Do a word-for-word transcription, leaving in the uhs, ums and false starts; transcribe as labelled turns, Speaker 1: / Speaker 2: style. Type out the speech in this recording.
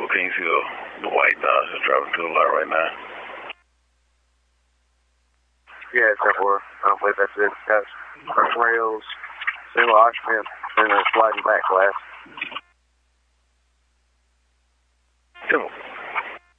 Speaker 1: can you see the, the white Dodge that's driving to the light right now?
Speaker 2: Yeah, it's up where I don't believe that's it. It's got front rails, single occupant, and a sliding back glass.
Speaker 1: Simple.